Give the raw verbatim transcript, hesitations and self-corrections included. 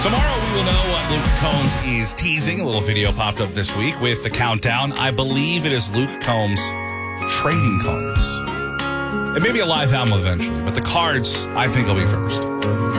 Tomorrow we will know what Luke Combs is teasing. A little video popped up this week with the countdown. I believe it is Luke Combs trading cards. It may be a live album eventually, but the cards, I think, will be first.